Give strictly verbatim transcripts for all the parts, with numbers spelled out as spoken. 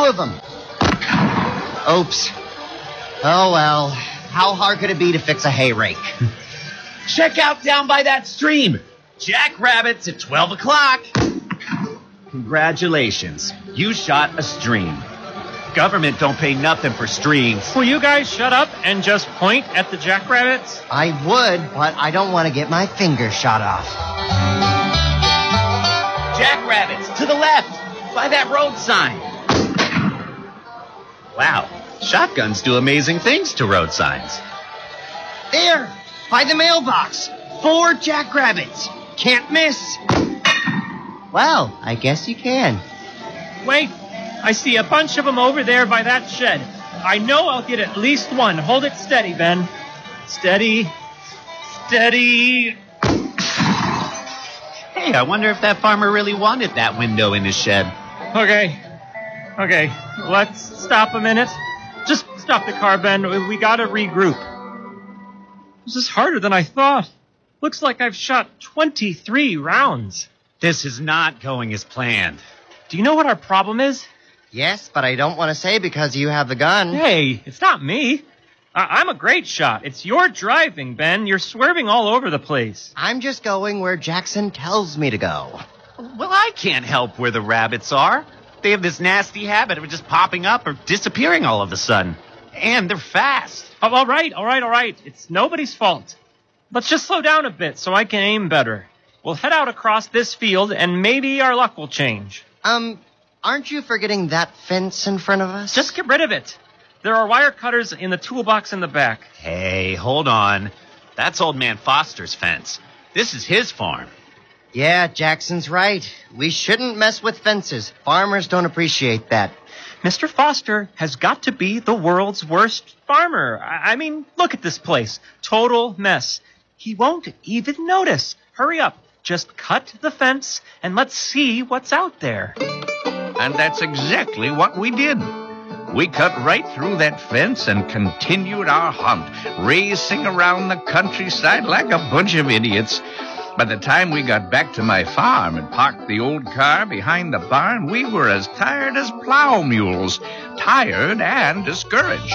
two of them. Oops. Oh, well. How hard could it be to fix a hay rake? Check out down by that stream. Jackrabbits at twelve o'clock. Congratulations. You shot a stream. Government don't pay nothing for streams. Will you guys shut up and just point at the jackrabbits? I would, but I don't want to get my finger shot off. Jackrabbits, to the left, by that road sign. Wow, shotguns do amazing things to road signs. There, by the mailbox. Four jackrabbits. Can't miss. Well, I guess you can. Wait, I see a bunch of them over there by that shed. I know I'll get at least one. Hold it steady, Ben. Steady. Steady. Hey, I wonder if that farmer really wanted that window in his shed. Okay. Okay, let's stop a minute. Just stop the car, Ben. We gotta regroup. This is harder than I thought. Looks like I've shot twenty-three rounds. This is not going as planned. Do you know what our problem is? Yes, but I don't want to say because you have the gun. Hey, it's not me. I- I'm a great shot. It's your driving, Ben. You're swerving all over the place. I'm just going where Jackson tells me to go. Well, I can't help where the rabbits are. They have this nasty habit of just popping up or disappearing all of a sudden. And they're fast. Oh, all right, all right, all right. It's nobody's fault. Let's just slow down a bit so I can aim better. We'll head out across this field, and maybe our luck will change. Um, aren't you forgetting that fence in front of us? Just get rid of it. There are wire cutters in the toolbox in the back. Hey, hold on. That's old man Foster's fence. This is his farm. Yeah, Jackson's right. We shouldn't mess with fences. Farmers don't appreciate that. Mister Foster has got to be the world's worst farmer. I, I mean, look at this place. Total mess. He won't even notice. Hurry up. Just cut the fence and let's see what's out there. And that's exactly what we did. We cut right through that fence and continued our hunt, racing around the countryside like a bunch of idiots. By the time we got back to my farm and parked the old car behind the barn, we were as tired as plow mules, tired and discouraged.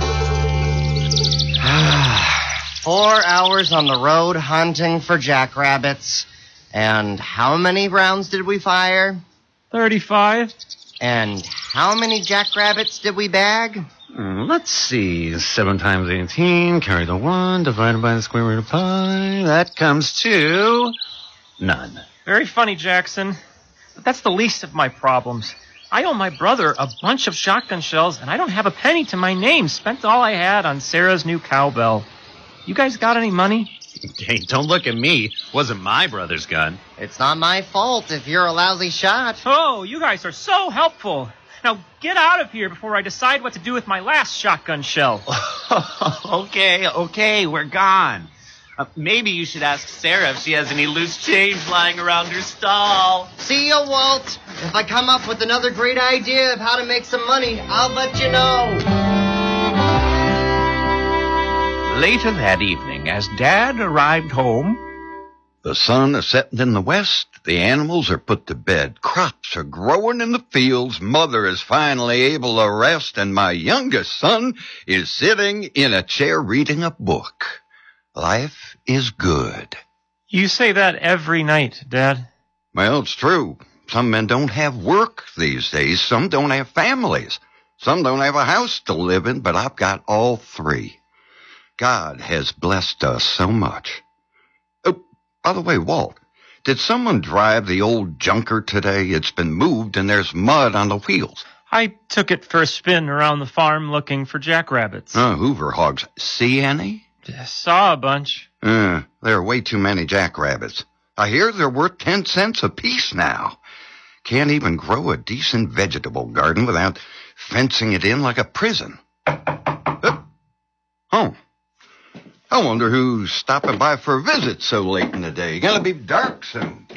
Four hours on the road hunting for jackrabbits. And how many rounds did we fire? thirty-five. And how many jackrabbits did we bag? Mm, let's see. Seven times eighteen, carry the one, divided by the square root of pi. That comes to none. Very funny, Jackson. But that's the least of my problems. I owe my brother a bunch of shotgun shells, and I don't have a penny to my name. Spent all I had on Sarah's new cowbell. You guys got any money? Hey, don't look at me. Wasn't my brother's gun. It's not my fault if you're a lousy shot. Oh, you guys are so helpful. Now get out of here before I decide what to do with my last shotgun shell. okay, okay, we're gone. Uh, maybe you should ask Sarah if she has any loose change lying around her stall. See ya, Walt. If I come up with another great idea of how to make some money, I'll let you know. Later that evening, as Dad arrived home, the sun is setting in the west, the animals are put to bed, crops are growing in the fields, mother is finally able to rest, and my youngest son is sitting in a chair reading a book. Life is good. You say that every night, Dad. Well, it's true. Some men don't have work these days. Some don't have families. Some don't have a house to live in, but I've got all three. God has blessed us so much. Oh, by the way, Walt, did someone drive the old junker today? It's been moved and there's mud on the wheels. I took it for a spin around the farm looking for jackrabbits. Oh, Hoover hogs. See any? Saw a bunch. Uh, there are way too many jackrabbits. I hear they're worth ten cents apiece now. Can't even grow a decent vegetable garden without fencing it in like a prison. Uh, oh. I wonder who's stopping by for a visit so late in the day. Gonna be dark soon.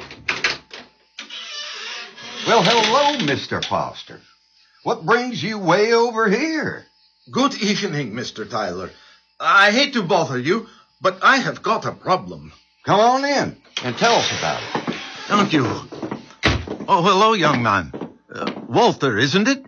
Well, hello, Mister Foster. What brings you way over here? Good evening, Mister Tyler. I hate to bother you, but I have got a problem. Come on in and tell us about it. Thank you. Oh, hello, young man. Uh, Walter, isn't it?